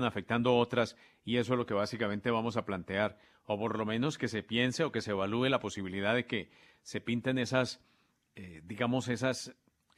afectando otras, y eso es lo que básicamente vamos a plantear, o por lo menos que se piense o que se evalúe la posibilidad de que se pinten esas, digamos, esas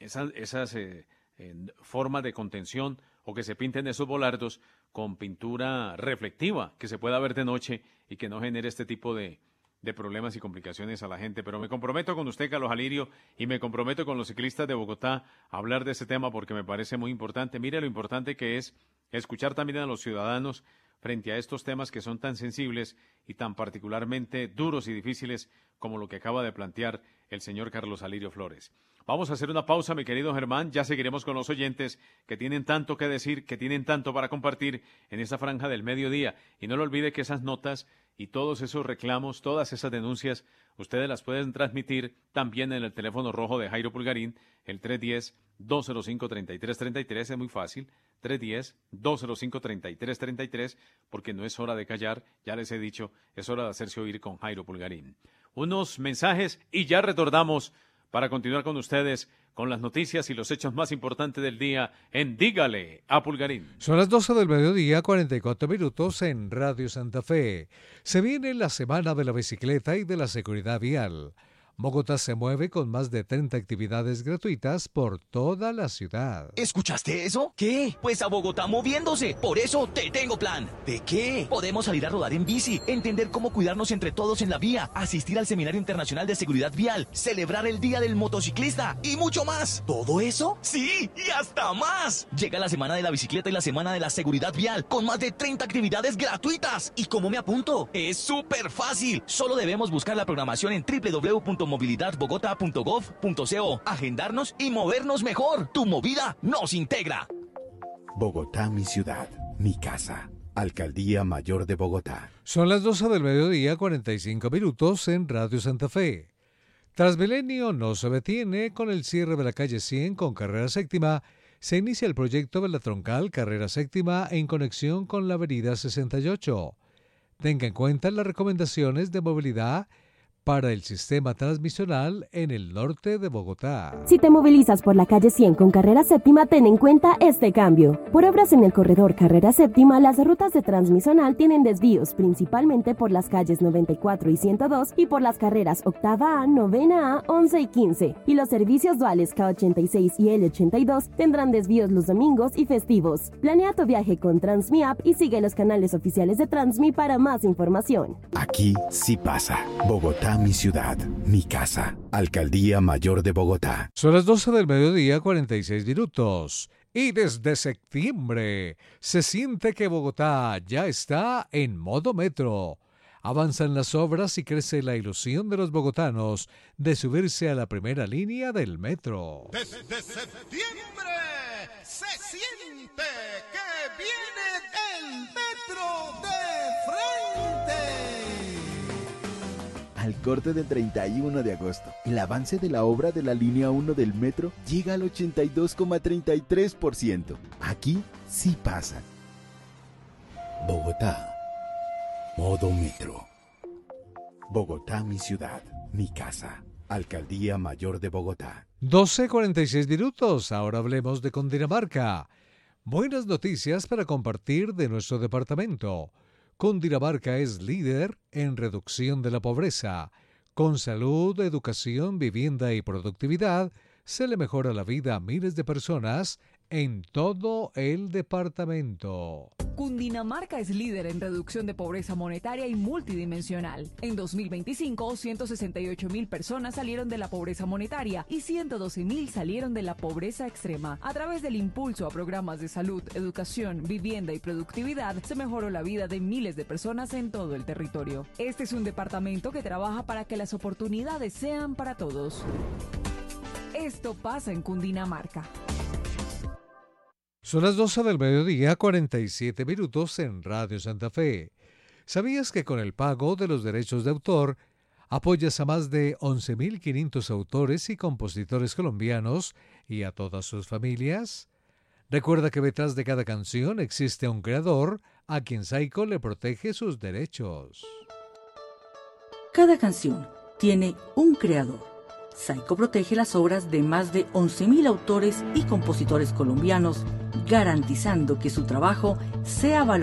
formas de contención, o que se pinten esos volardos con pintura reflectiva, que se pueda ver de noche y que no genere este tipo de problemas y complicaciones a la gente. Pero me comprometo con usted, Carlos Alirio, y me comprometo con los ciclistas de Bogotá a hablar de ese tema porque me parece muy importante. Mire lo importante que es escuchar también a los ciudadanos frente a estos temas que son tan sensibles y tan particularmente duros y difíciles como lo que acaba de plantear el señor Carlos Alirio Flores. Vamos a hacer una pausa, mi querido Germán. Ya seguiremos con los oyentes que tienen tanto que decir, que tienen tanto para compartir en esta franja del mediodía. Y no lo olvide que esas notas y todos esos reclamos, todas esas denuncias, ustedes las pueden transmitir también en el teléfono rojo de Jairo Pulgarín, el 310-205-3333, es muy fácil, 310-205-3333, porque no es hora de callar, ya les he dicho, es hora de hacerse oír con Jairo Pulgarín. Unos mensajes y ya retornamos para continuar con ustedes con las noticias y los hechos más importantes del día en Dígale a Pulgarín. Son las 12 del mediodía, 44 minutos en Radio Santa Fe. Se viene la Semana de la Bicicleta y de la Seguridad Vial. Bogotá se mueve con más de 30 actividades gratuitas por toda la ciudad. ¿Escuchaste eso? ¿Qué? Pues a Bogotá moviéndose. Por eso te tengo plan. ¿De qué? Podemos salir a rodar en bici, entender cómo cuidarnos entre todos en la vía, asistir al Seminario Internacional de Seguridad Vial, celebrar el Día del Motociclista y mucho más. ¿Todo eso? Sí, y hasta más. Llega la Semana de la Bicicleta y la Semana de la Seguridad Vial con más de 30 actividades gratuitas. ¿Y cómo me apunto? Es súper fácil. Solo debemos buscar la programación en www.movilidadbogota.gov.co, agendarnos y movernos mejor. Tu movida nos integra. Bogotá, mi ciudad, mi casa. Alcaldía Mayor de Bogotá. Son las 12 del mediodía, 45 minutos en Radio Santa Fe. Transmilenio no se detiene. Con el cierre de la calle 100 con carrera séptima, se inicia el proyecto de la troncal carrera séptima en conexión con la avenida 68. Tenga en cuenta las recomendaciones de movilidad para el sistema transmisional en el norte de Bogotá. Si te movilizas por la calle 100 con carrera séptima, ten en cuenta este cambio. Por obras en el corredor carrera séptima, las rutas de transmisional tienen desvíos, principalmente por las calles 94 y 102 y por las carreras octava A, novena A, 11 y 15. Y los servicios duales K86 y L82 tendrán desvíos los domingos y festivos. Planea tu viaje con TransmiApp y sigue los canales oficiales de Transmi para más información. Aquí sí pasa. Bogotá, mi ciudad, mi casa. Alcaldía Mayor de Bogotá. Son las 12 del mediodía, 46 minutos. Y desde septiembre se siente que Bogotá ya está en modo metro. Avanzan las obras y crece la ilusión de los bogotanos de subirse a la primera línea del metro. Desde septiembre se siente que viene el metro de frente. Al corte del 31 de agosto, el avance de la obra de la línea 1 del metro llega al 82,33%. Aquí sí pasa. Bogotá, modo metro. Bogotá, mi ciudad, mi casa. Alcaldía Mayor de Bogotá. 12:46 minutos. Ahora hablemos de Cundinamarca. Buenas noticias para compartir de nuestro departamento. Cundinamarca es líder en reducción de la pobreza. Con salud, educación, vivienda y productividad, se le mejora la vida a miles de personas en todo el departamento. Cundinamarca es líder en reducción de pobreza monetaria y multidimensional. En 2025, 168,000 personas salieron de la pobreza monetaria y 112,000 salieron de la pobreza extrema. A través del impulso a programas de salud, educación, vivienda y productividad, se mejoró la vida de miles de personas en todo el territorio. Este es un departamento que trabaja para que las oportunidades sean para todos. Esto pasa en Cundinamarca. Son las 12 del mediodía, 47 minutos en Radio Santa Fe. ¿Sabías que con el pago de los derechos de autor apoyas a más de 11.500 autores y compositores colombianos y a todas sus familias? Recuerda que detrás de cada canción existe un creador a quien Saico le protege sus derechos. Cada canción tiene un creador. Saico protege las obras de más de 11.000 autores y compositores colombianos garantizando que su trabajo sea valorado